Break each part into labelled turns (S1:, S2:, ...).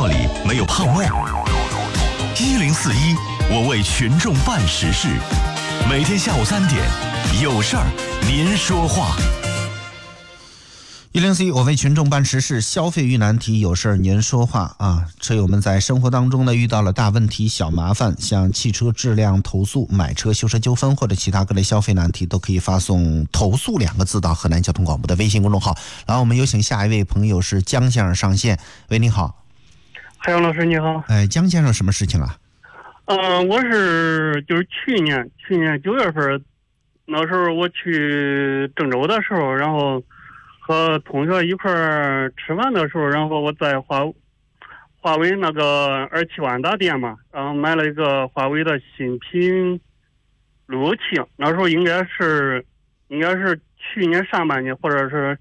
S1: 料理没有胖味。1041，我为群众办实事。每天下午3点，有事儿您说话。
S2: 1041，我为群众办实事，消费遇难题，有事儿您说话啊！车友们在生活当中呢遇到了大问题、小麻烦，像汽车质量投诉、买车修车纠纷或者其他各类消费难题，都可以发送"投诉"2个字到河南交通广播的微信公众号。然后我们有请下一位朋友是江先生上线。喂，你好。
S3: 海洋老师你好。
S2: 江先生什么事情啊？
S3: 我是就是去年9月份，那时候我去郑州的时候，然后和同学一块儿吃饭的时候，然后我在华为那个27万大店嘛，然后买了一个华为的新品路由器，那时候应该是去年上半年或者是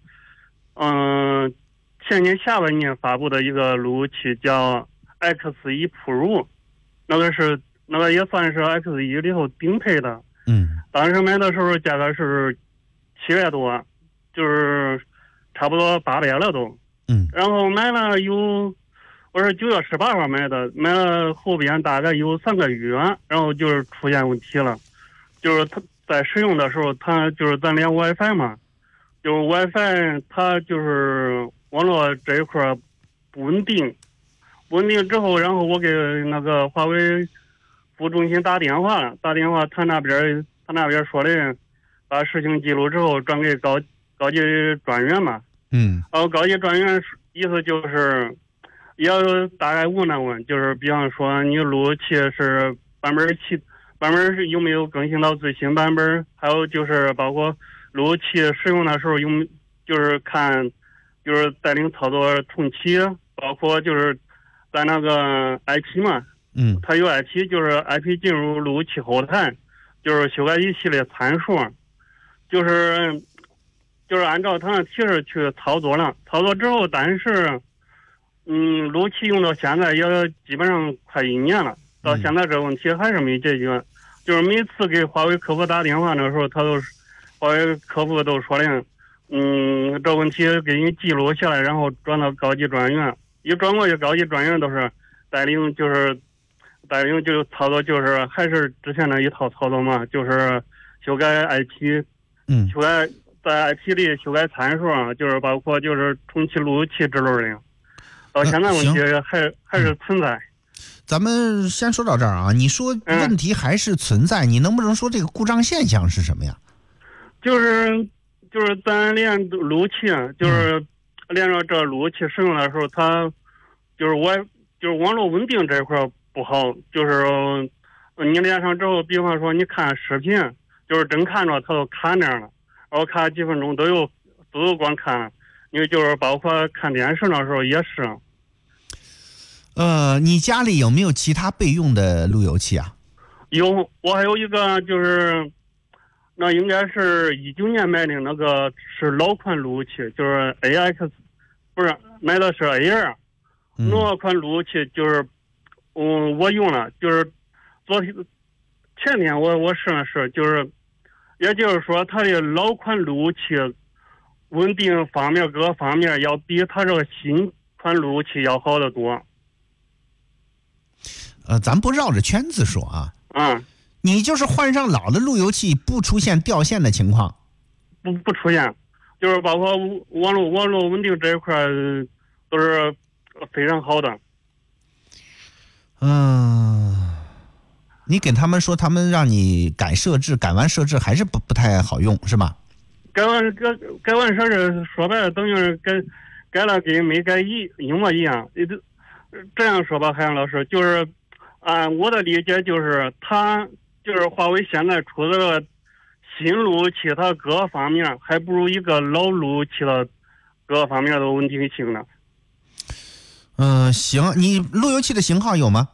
S3: 前年下半年发布的一个路由器，叫 X1 Pro， 那个也算是 X1 里头顶配的。当时买的时候价格是700多，就是差不多800了都。然后买了我是9月18号买的，买了后边大概有3个月，然后就是出现问题了，就是它在使用的时候，它就是咱连 WiFi 嘛，就是 WiFi 它就是网络这一块不稳定之后，然后我给那个华为服务中心打电话，他那边说的，把事情记录之后转给高级专员嘛。然后高级专员意思就是要大概问，就是比方说你路由器是版本是有没有更新到最新版本，还有就是包括路由器使用的时候就是看就是带领操作重启，包括就是在那个 IP 嘛，它有 IP， 就是 IP 进入路由器后台，就是修改一系列参数，就是按照它的提示去操作了。操作之后，但是路由器用到现在也基本上快1年了，到现在这个问题还是没解决。就是每次给华为客服打电话的时候，华为客服都说的，这问题给你记录下来，然后转到高级专员，一转过去高级专员都是带领就操作，就是还是之前的一套操作嘛，就是修改 IP，修改在 IP 里修改参数，就是包括就是重启路由器之类的。到现在问题还是存在。
S2: 咱们先说到这儿啊，你说问题还是存在，你能不能说这个故障现象是什么呀？
S3: 就是咱连路由器，就是连着这路由器使用的时候，它就是网络稳定这一块不好，就是你连上之后，比方说你看视频，就是正看着它都卡那了，然后看几分钟都有光看了，因为就是包括看电视的时候也是。
S2: 你家里有没有其他备用的路由器啊？
S3: 有，我还有一个就是那应该是19年买的那个是老款路由器，就是 AX， 不是买的是 AR，那款路由器就是我用了，就是前天我试了试，就是也就是说它的老款路由器稳定方面各个方面要比它这个新款路由器要好得多。
S2: 咱不绕着圈子说啊。你就是换上老的路由器，不出现掉线的情况？
S3: 不出现，就是包括网络稳定这一块都是非常好的。
S2: 你给他们说，他们让你改设置，改完设置还是不太好用，是吧？
S3: 改完设置，说白了等于是改了跟没改一模一样。这样说吧，海洋老师，就是按我的理解，就是它就是华为现在出的这个新路由器，它各个方面还不如一个老路由器的各个方面的稳定性呢。
S2: 行，你路由器的型号有吗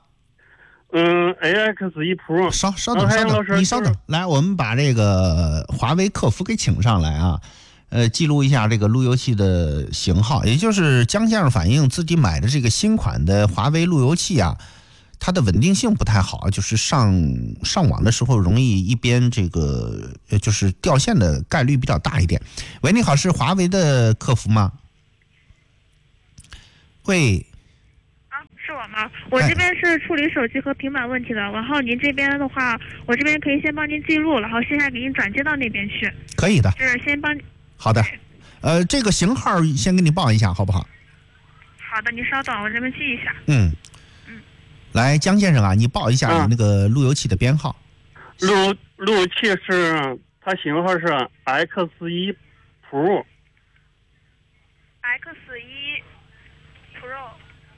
S3: ？AX1 Pro。
S2: 稍等，你稍等，来，我们把这个华为客服给请上来啊。记录一下这个路由器的型号，也就是江先生反映自己买的这个新款的华为路由器啊，它的稳定性不太好，就是上网的时候容易一边这个就是掉线的概率比较大一点。喂，你好，是华为的客服吗？喂，
S4: 是我吗？我这边是处理手机和平板问题的，然后您这边的话，我这边可以先帮您记录，然后现在给您转接到那边去。
S2: 可以的。
S4: 就是先帮。
S2: 好的。这个型号先给你报一下，好不好？
S4: 好的，您稍等，我这边记一下。
S2: 来，江先生啊，你报一下你那个路由器的编号。
S3: 路由器是它型号是 X1 Pro。
S4: X1 Pro。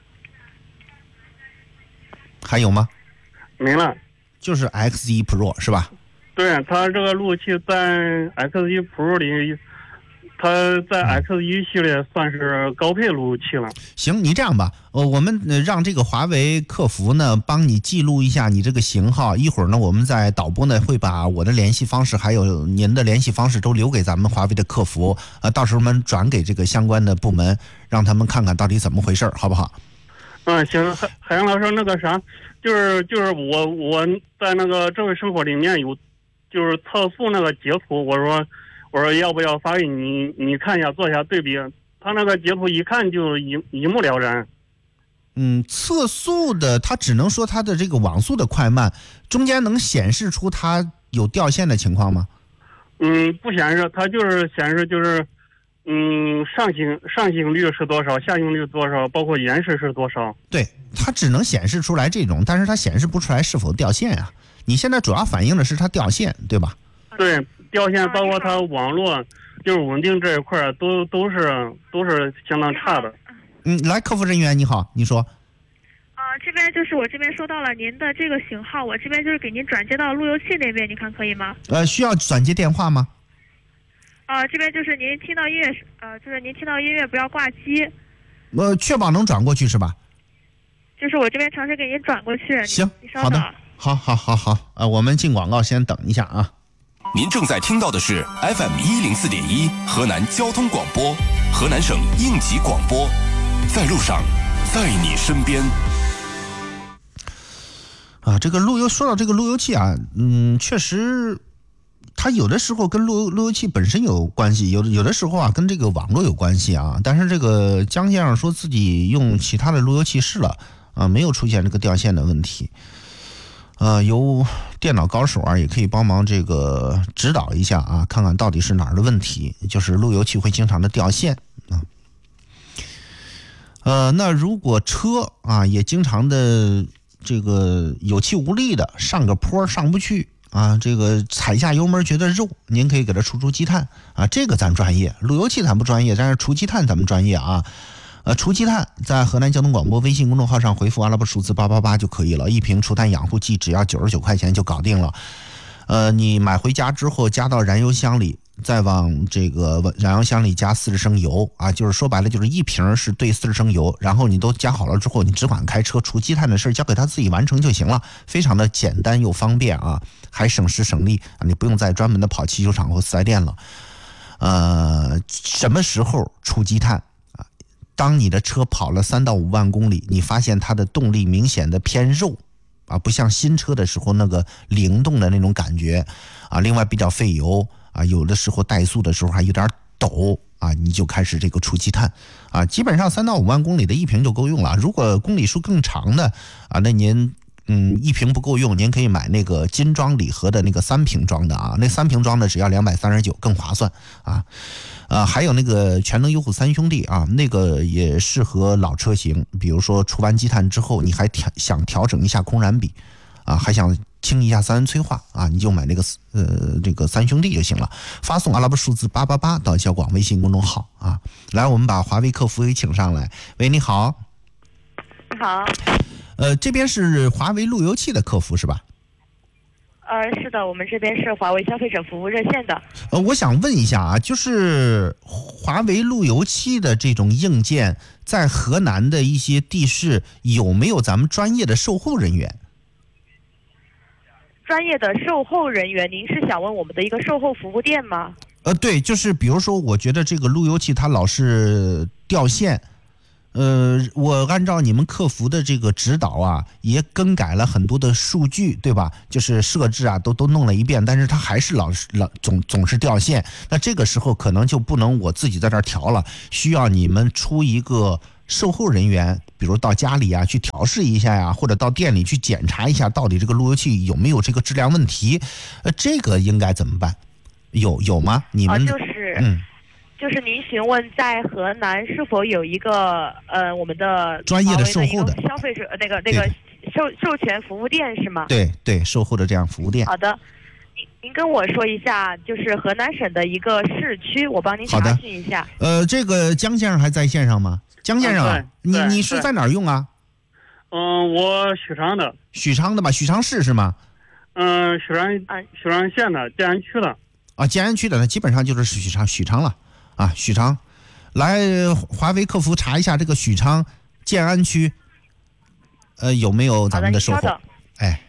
S2: 还有吗？
S3: 没了。
S2: 就是 X1 Pro 是吧？
S3: 对，它这个路由器在 X1 Pro 里。它在 X1 系列算是高配路由器了。
S2: 行，你这样吧，我们让这个华为客服呢帮你记录一下你这个型号，一会儿呢我们在导播呢会把我的联系方式还有您的联系方式都留给咱们华为的客服，到时候我们转给这个相关的部门，让他们看看到底怎么回事，好不好？
S3: 行，海洋老师，那个啥，就是我在那个智慧生活里面有就是测速那个截图，我说要不要发给你，你看一下，做一下对比。他那个截图一看就一目了然。
S2: 测速的他只能说他的这个网速的快慢，中间能显示出它有掉线的情况吗？
S3: 不显示，它就是显示就是上行率是多少，下行率多少，包括延时是多少。
S2: 对，它只能显示出来这种，但是它显示不出来是否掉线啊。你现在主要反映的是它掉线，对吧？
S3: 对。掉线包括它网络就是稳定这一块都是相当差的。
S2: 来，客服人员你好，你说。
S4: 这边就是我这边收到了您的这个型号，我这边就是给您转接到路由器那边，你看可以吗？
S2: 需要转接电话吗？
S4: 这边就是您听到音乐，就是您听到音乐不要挂机。
S2: 确保能转过去是吧？
S4: 就是我这边尝试给您转过去。
S2: 行，
S4: 你稍等。
S2: 好，我们进广告，先等一下啊。
S1: 您正在听到的是 FM104.1 河南交通广播，河南省应急广播，在路上，在你身边。
S2: 这个说到这个路由器啊，确实，它有的时候跟路由器本身有关系，有的时候啊跟这个网络有关系啊。但是这个江先生说自己用其他的路由器试了没有出现这个掉线的问题。由电脑高手也可以帮忙这个指导一下啊，看看到底是哪儿的问题，就是路由器会经常的掉线那如果车也经常的这个有气无力的，上个坡上不去这个踩下油门觉得肉，您可以给它除积碳这个咱专业，路由器咱不专业，但是除积碳咱们专业除积碳在河南交通广播微信公众号上回复阿拉伯数字888就可以了，一瓶除碳养护剂只要99块钱就搞定了。你买回家之后加到燃油箱里，再往这个燃油箱里加40升油就是说白了就是一瓶是兑40升油，然后你都加好了之后，你只管开车，除积碳的事交给他自己完成就行了，非常的简单又方便还省时省力你不用再专门的跑汽修厂或四 S 店了。什么时候除积碳？当你的车跑了3到5万公里，你发现它的动力明显的偏肉不像新车的时候那个灵动的那种感觉另外比较费油有的时候怠速的时候还有点抖你就开始这个除积碳基本上3到5万公里的一瓶就够用了。如果公里数更长的那您一瓶不够用，您可以买那个金装礼盒的那个3瓶装的那3瓶装的只要239，更划算还有那个全能优虎3兄弟那个也适合老车型，比如说除完积碳之后，你还想调整一下空燃比还想清一下三元催化你就买那个这个3兄弟就行了。发送阿拉伯数字888到交广微信公众号来，我们把华为客服给请上来。喂，你好。
S4: 你好。
S2: 这边是华为路由器的客服是吧？
S4: 是的，我们这边是华为消费者服务热线的。
S2: 我想问一下就是华为路由器的这种硬件在河南的一些地市有没有咱们专业的售后人员？
S4: 专业的售后人员，您是想问我们的一个售后服务店吗？
S2: 对，就是比如说我觉得这个路由器它老是掉线，我按照你们客服的这个指导也更改了很多的数据，对吧？就是设置都弄了一遍，但是它还是总是掉线。那这个时候可能就不能我自己在这儿调了，需要你们出一个售后人员，比如到家里啊去调试一下呀，或者到店里去检查一下，到底这个路由器有没有这个质量问题？这个应该怎么办？有吗？你们
S5: 就是您询问在河南是否有一个我们的
S2: 专业的售后的
S5: 消费者那个授权服务店是吗？
S2: 对，售后的这样服务店。
S5: 好的，您跟我说一下，就是河南省的一个市区，我帮您查询一下。
S2: 这个江先生还在线上吗？江先生啊，你是在哪儿用啊？
S3: 我许昌的。
S2: 许昌的吧？许昌市是吗？
S3: 许昌县的建安区的。
S2: 啊，建安区的，那基本上就是许昌了。啊，许昌，来华为客服查一下这个许昌建安区，有没有咱们的售后？哎，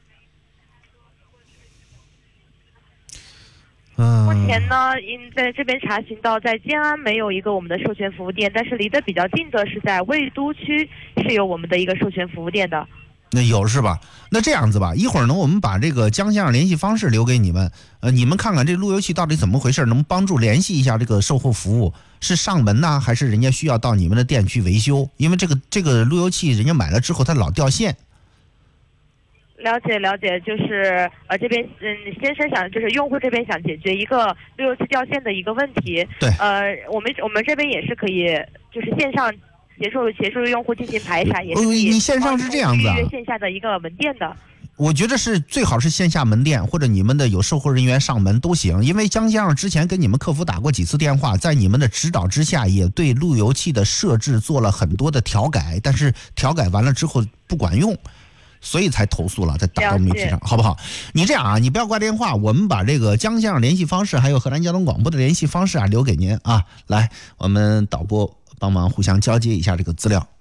S5: 目前呢，在这边查询到，在建安没有一个我们的授权服务店，但是离得比较近的是在魏都区是有我们的一个授权服务店的。
S2: 那有是吧？那这样子吧，一会儿呢，我们把这个江先生联系方式留给你们，你们看看这路由器到底怎么回事，能帮助联系一下这个售后服务，是上门呢，还是人家需要到你们的店去维修？因为这个路由器人家买了之后，它老掉线。
S5: 了解，就是这边先生想就是用户这边想解决一个路由器掉线的一个问题。
S2: 对。
S5: 我们这边也是可以，就是线上。协助用户进行排查，也是
S2: 你线上是这样子啊？
S5: 线下的一个门店的。
S2: 我觉得是最好是线下门店，或者你们的有售后人员上门都行。因为江先生之前跟你们客服打过几次电话，在你们的指导之下，也对路由器的设置做了很多的调改，但是调改完了之后不管用，所以才投诉了，再打到媒体上，好不好？你这样啊，你不要挂电话，我们把这个江先生联系方式，还有河南交通广播的联系方式啊，留给您啊。来，我们导播帮忙互相交接一下这个资料。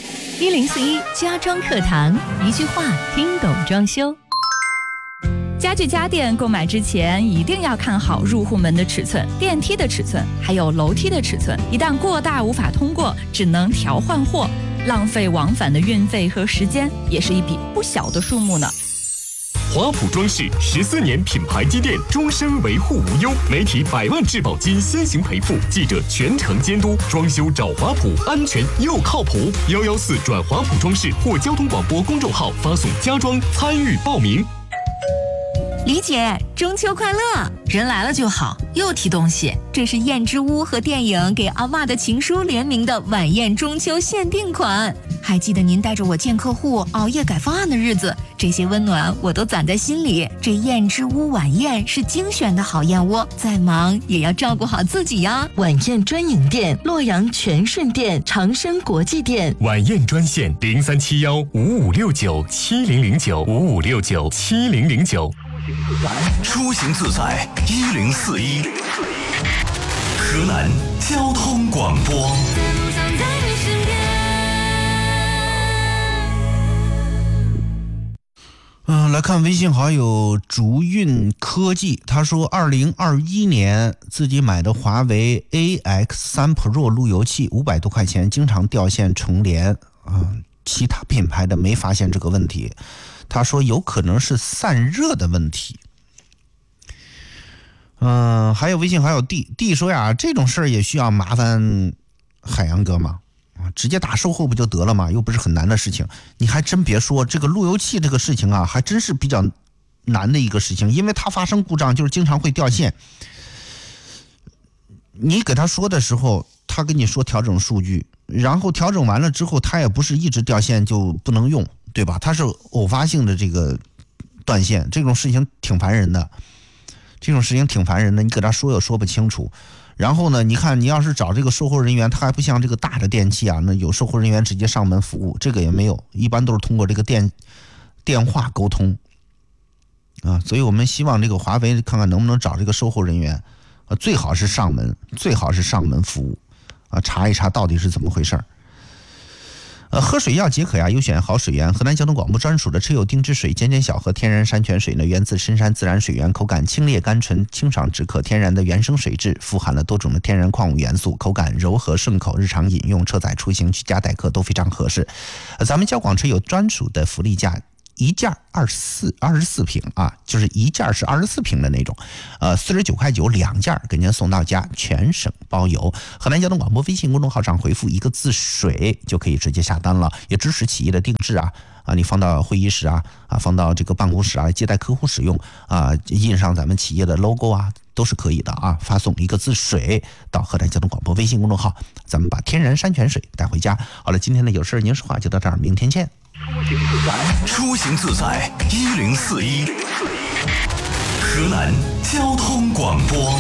S6: 1041家装课堂，一句话听懂装修。家具家电购买之前一定要看好入户门的尺寸、电梯的尺寸，还有楼梯的尺寸。一旦过大无法通过，只能调换货，浪费往返的运费和时间，也是一笔不小的数目呢。
S7: 华普装饰14年品牌积淀，终身维护无忧，媒体100万质保金先行赔付，记者全程监督，装修找华普，安全又靠谱。114转华普装饰或交通广播公众号发送家装参与报名。
S8: 李姐，中秋快乐！人来了就好，又提东西。这是燕之屋和电影给阿嬷的情书联名的晚宴中秋限定款。还记得您带着我见客户、熬夜改方案的日子，这些温暖我都攒在心里。这燕之屋晚宴是精选的好燕窝，再忙也要照顾好自己呀。
S9: 晚宴专营店：洛阳全顺店、长生国际店。
S7: 晚宴专线：03715569700955697009。
S1: 出行自在1041，河南交通广播。
S2: 来看微信好友竹运科技，他说2021年自己买的华为 AX3 Pro 路由器500多块钱，经常掉线重连其他品牌的没发现这个问题。他说有可能是散热的问题。还有微信好友 D 说呀，这种事儿也需要麻烦海洋哥吗？直接打售后不就得了吗？又不是很难的事情。你还真别说，这个路由器这个事情啊，还真是比较难的一个事情，因为它发生故障就是经常会掉线。你给他说的时候，他跟你说调整数据，然后调整完了之后，他也不是一直掉线就不能用，对吧？它是偶发性的这个断线，这种事情挺烦人的。你给他说也说不清楚。然后呢，你看你要是找这个售后人员，他还不像这个大的电器啊，那有售后人员直接上门服务，这个也没有，一般都是通过这个电话沟通啊。所以我们希望这个华为看看能不能找这个售后人员，最好是上门服务啊，查一查到底是怎么回事儿。喝水要解渴呀，优选好水源。河南交通广播专属的车友定制水尖尖小河天然山泉水呢，源自深山自然水源，口感清冽甘醇，清爽止渴，天然的原生水质，富含了多种的天然矿物元素，口感柔和顺口，日常饮用、车载出行、居家待客都非常合适。咱们交广车友专属的福利价一件24平啊，就是一件是24平的那种，49.9块2件给您送到家，全省包邮。河南交通广播微信公众号上回复一个字水就可以直接下单了，也支持企业的定制啊，你放到会议室啊，放到这个办公室啊，接待客户使用啊，印上咱们企业的 logo 啊，都是可以的啊。发送一个字水到河南交通广播微信公众号，咱们把天然山泉水带回家。好了，今天的有事您说话就到这儿，明天见。
S1: 出行自在1041，河南交通广播。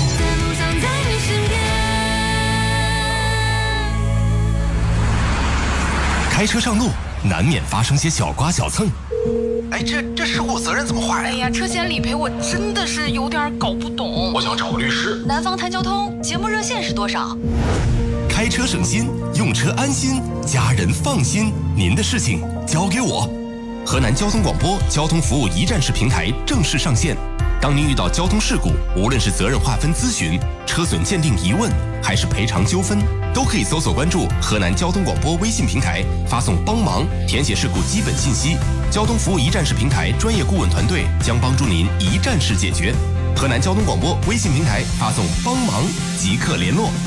S1: 开车上路难免发生些小刮小蹭。
S10: 哎，这事故责任怎么划呀？
S11: 哎呀，车险理赔我真的是有点搞不懂。
S10: 我想找个律师。
S11: 南方谈交通节目热线是多少？
S1: 开车省心，用车安心，家人放心，您的事情交给我。河南交通广播交通服务一站式平台正式上线。当您遇到交通事故，无论是责任划分咨询、车损鉴定疑问，还是赔偿纠纷，都可以搜索关注河南交通广播微信平台，发送帮忙，填写事故基本信息。交通服务一站式平台专业顾问团队将帮助您一站式解决。河南交通广播微信平台发送帮忙即刻联络。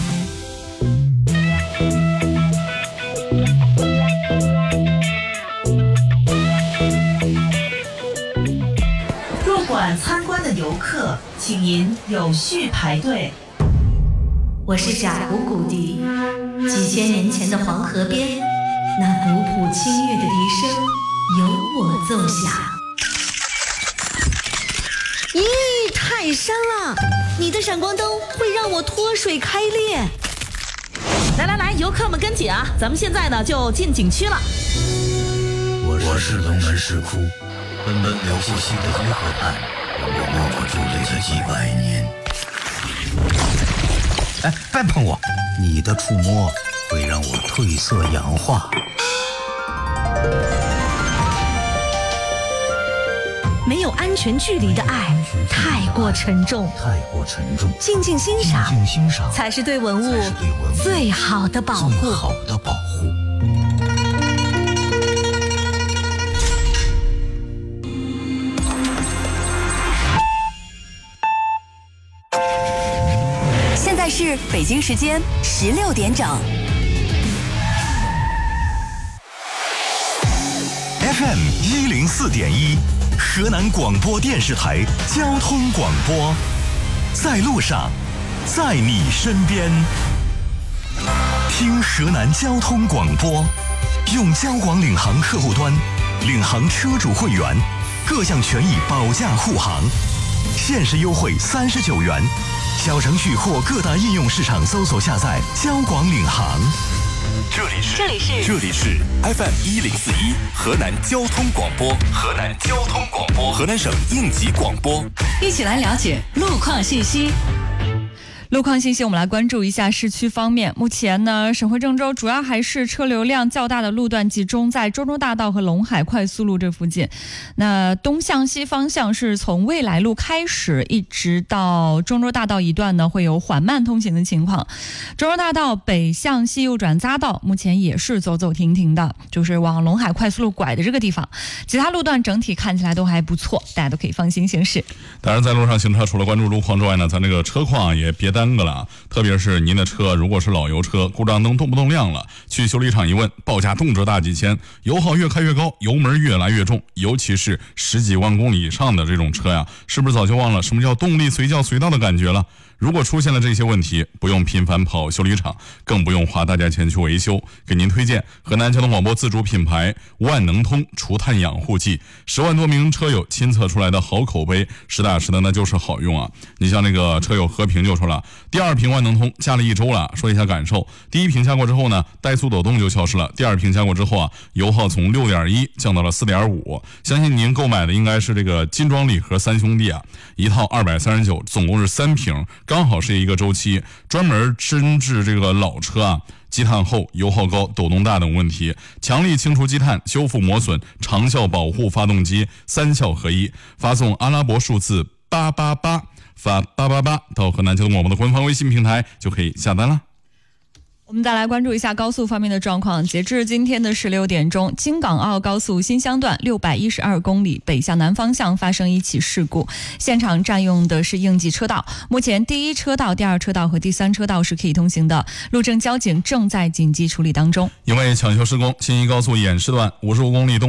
S9: 入馆参观的游客，请您有序排队。
S12: 我是贾湖谷笛，几千年前的黄河边，那古朴清越的笛声由我奏响。
S13: 咦，太伤了！你的闪光灯会让我脱水开裂。
S14: 来，游客们跟紧啊！咱们现在呢就进景区了。
S15: 我是龙门石窟，奔流不息的黑河畔，我默默伫立了几百年。
S2: 哎，别碰我！
S15: 你的触摸会让我褪色氧化。
S13: 没有安全距离的爱太过沉重，静静欣赏才是对文物最好的保护。
S8: 现在是北京时间16点整。
S1: FM 104.1，河南广播电视台交通广播，在路上，在你身边。听河南交通广播，用交广领航客户端，领航车主会员，各项权益保驾护航，限时优惠39元。小程序或各大应用市场搜索下载交广领航。这里是 FM 1041河南交通广播，河南省应急广播，
S8: 一起来了解路况信息。
S6: 路况信息，我们来关注一下市区方面。目前呢，省会郑州主要还是车流量较大的路段集中在中州大道和陇海快速路这附近。那东向西方向是从未来路开始，一直到中州大道一段呢，会有缓慢通行的情况。中州大道北向西右转匝道目前也是走走停停的，就是往陇海快速路拐的这个地方。其他路段整体看起来都还不错，大家都可以放心行驶。
S16: 当然，在路上行车，除了关注路况之外呢，咱这个车况也别耽搁了，特别是您的车如果是老油车，故障灯动不动亮了，去修理厂一问，报价动辄大几千，油耗越开越高，油门越来越重，尤其是10几万公里以上的这种车呀，是不是早就忘了什么叫动力随叫随到的感觉了？如果出现了这些问题，不用频繁跑修理厂，更不用花大价钱去维修。给您推荐河南交通广播自主品牌万能通除碳养护剂，10万多名车友亲测出来的好口碑，实打实的那就是好用啊！你像那个车友和平就说了，第2瓶万能通加了1周了，说一下感受。第1瓶加过之后呢，怠速抖动就消失了；第2瓶加过之后啊，油耗从6.1降到了4.5。相信您购买的应该是这个金装礼盒3兄弟啊，一套239，总共是3瓶。刚好是一个周期，专门针治这个老车啊，积碳厚、油耗高、抖动大等问题，强力清除积碳、修复磨损、长效保护发动机，3效合一。发送阿拉伯数字888，发888到河南交通广播的官方微信平台就可以下单了。
S6: 我们再来关注一下高速方面的状况。截至今天的16点钟，京港澳高速新乡段612公里北向南方向发生一起事故，现场占用的是应急车道，目前第1车道、第2车道和第3车道是可以通行的，路政交警正在紧急处理当中。
S16: 因为抢修施工，新一高速偃师段55公里东